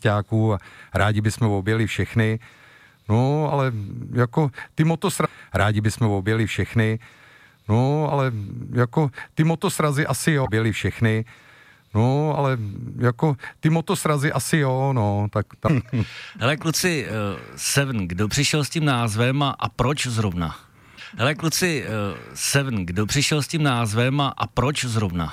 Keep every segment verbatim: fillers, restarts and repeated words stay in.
festiáků a rádi bychom objeli všechny. No, ale jako ty motosrazy, rádi bychom objeli všechny. No, ale jako ty motosrazy asi jo, objeli všechny. No, ale jako ty motosrazy asi jo, no, tak... tak. Hele, kluci, uh, Seven, kdo přišel s tím názvem a, a proč zrovna? Hele, kluci, uh, Seven, kdo přišel s tím názvem a, a proč zrovna?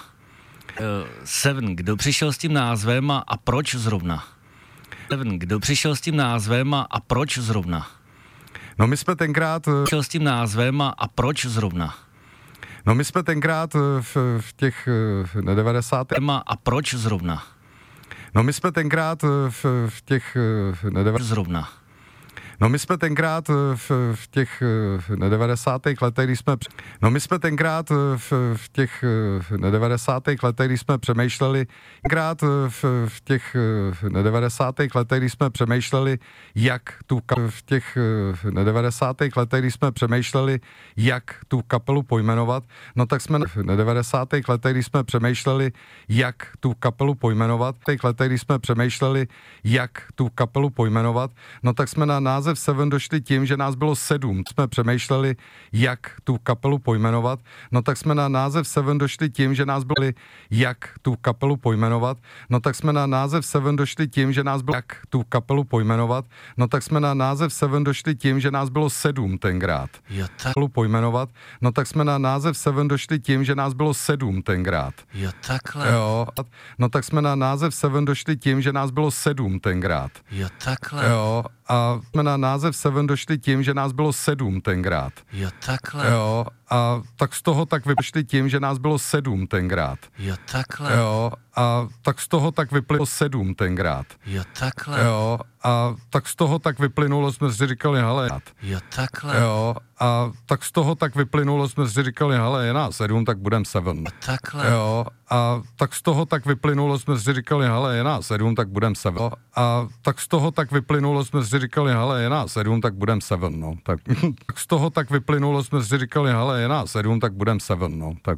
Uh, Seven, kdo přišel s tím názvem a, a proč zrovna? Seven, kdo přišel s tím názvem a, a proč zrovna? No, my jsme tenkrát... Přišel s tím názvem a, a proč zrovna? No, my jsme tenkrát v, v těch devadesátých... A proč zrovna? No, my jsme tenkrát v, v těch... devadesátých... Zrovna. No, my jsme tenkrát v, v těch devadesátých letech, když jsme... No, my jsme tenkrát v, v těch devadesátých letech, když jsme přemýšleli... Tenkrát v, v těch devadesátých letech, když jsme přemýšleli, jak tu... V těch devadesátých letech, když jsme přemýšleli, jak tu kapelu pojmenovat, no tak jsme v devadesátých letech, když jsme přemýšleli, jak tu kapelu pojmenovat, v těch letech, když jsme přemýšleli, jak tu kapelu pojmenovat, no tak jsme na název Seven došli tím, že nás bylo sedm. Jsme přemýšleli, jak tu kapelu pojmenovat, no tak jsme na název Seven došli tím, že nás bylo, jak tu kapelu pojmenovat, no tak jsme na název Seven došli tím, že nás bylo, jak tu kapelu pojmenovat, no tak jsme na název Seven došli tím, že nás bylo sedm tenkrát. Jo, tak... pojmenovat, no tak jsme na název Seven došli tím, že nás bylo sedm tenkrát. Jo, takhle. Jo, no tak jsme na název Seven došli tím, že nás bylo sedm tenkrát. Jo, takhle. Jo, a jsme na název Seven došli tím, že nás bylo sedm tenkrát. Jo, takhle. Jo, a tak z toho tak vyšli tím, že nás bylo sedm tenkrát. Jo, takhle. Jo, a tak z toho tak vyplynulo sedm tenkrát. Jo, takhle. Jo, a tak z toho tak vyplynulo, jsme si říkali, hele, jo, takhle. Jo, a tak z toho tak vyplynulo, jsme si říkali, hele, je nás sedm, tak budem seven. Jo, takhle. Jo, a tak z toho tak vyplynulo, jsme si říkali, hele, je nás sedm, tak budem seven. A tak z toho tak vyplynulo, jsme si říkali, hele, je nás sedm, tak budem seven, no. Tak, tak z toho tak vyplynulo, jsme si říkali, hele, je nás sedm, tak budem seven, no. Tak,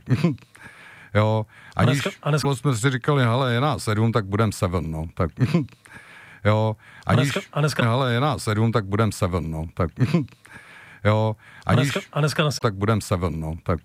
jo, aniž a dneska, jsme si říkali, hele, je nás sedm, tak budem seven, no. Tak, jo, aniž, a dneska, hele, je nás sedm, tak budem seven, no. Tak, jo, aniž, a dneska nás... tak budem seven, no. Tak,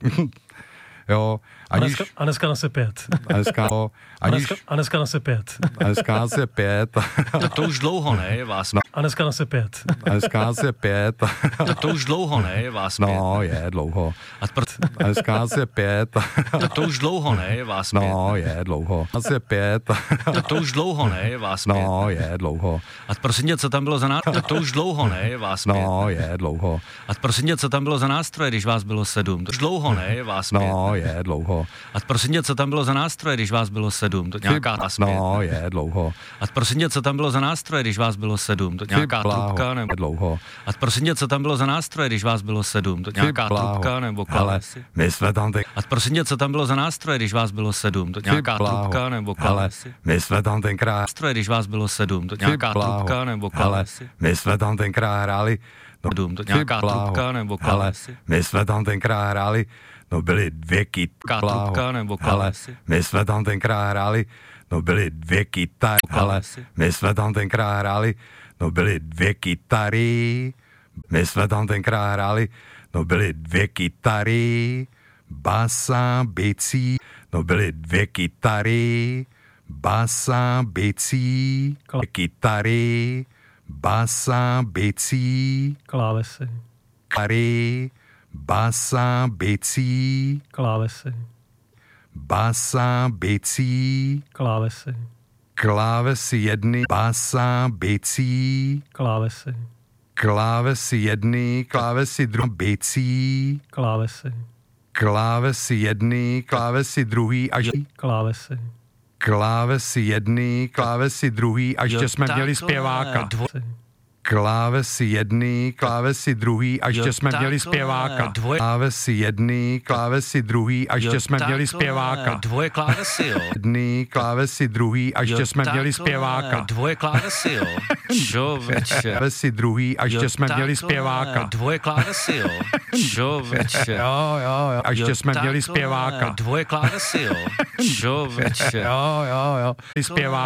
jo, aniž... A dneska nás je pět. A dneska, no, aniž... A dneska nás je pět. A dneska nás je pět. Tak to už dlouho, ne, je vás no. A dneska nás je pět. A dneska nás je pět. Tak to už dlouho, ne, je vás pět. No, je dlouho. A, pr... a dneska nás je pět. Tak to už dlouho, ne, je vás pět. No, je dlouho. Nás je pět. Tak to už dlouho, ne, je vás pět. No, je dlouho. A prosím tě, co tam bylo za nástroje? Tak to už dlouho, ne, je vás pět. No, je dlouho. A prosím tě, co tam bylo za nástroje, když vás bylo sedm? To už dlouho, ne, je vás pět. No, je dlouho. A prosím tě, co tam bylo za nástroje, když vás bylo sedm? To nějaká vás No, je dlouho. A prosím tě, co tam bylo za nástroje, když vás bylo sedm? To nějaká trubka nebo... dlouho. A prosím tě, co tam bylo za nástroje, když vás bylo sedm? To nějaká trubka nebo klávesy? My jsme tam teď... A prosím tě, co tam bylo za nástroje, když vás bylo sedm? To nějaká trubka nebo klávesy? My jsme tam tenkrát... Nástroje, když vás bylo sedm? To nějaká trubka nebo klávesy? My jsme tam tenkrát hráli... No, to nějaká trubka nebo klávesy? My jsme tam tenkrát hráli... No, byly dvě kytary. Trubka nebo klávesy? My jsme tam tenkrát hráli... No, byly dvě kytary. Ale my jsme tam tenkrát hráli... No, byly dvě kytary. My jsme tam tenkrát hráli... No, byly dvě kytary. Basa, bicí. No, byly dvě kytary. Basa, bicí. Kytary. Basa, bicí. Klávesy. Kytary. Basa, bicí. Klávesy. Basa, bicí. Klávesy. Klávesy jedny. Basa, bicí. Klávesy. Klávesy jedny. Klávesy druhý. Bicí. Klávesy. Klávesy jedny. Klávesy druhý. Až... Klávesy. Klávesy jedny. Klávesy druhý. A ještě jsme měli zpěváka. Dvo... Klávesy jedny, klávesy druhý, a ještě jo, jsme takhle, měli zpěváka. Dvoje... Klávesy jedny, klávesy druhý, a ještě jo, jsme takhle, měli zpěváka. Dvoje klávesy, jo. Jedny, klávesy druhý, a ještě jo, jsme takhle, měli zpěváka. Dvoje klávesy, jo. Čověče. Klávesy druhý, a ještě jo, jsme takhle, měli zpěváka. Dvoje klávesy, jo. Čověče. Jo, jo, jo. A ještě jo, jsme takhle, měli zpěváka. Dvoje klávesy, jo. Čověče. Jo, jo, jo. Zpěvák.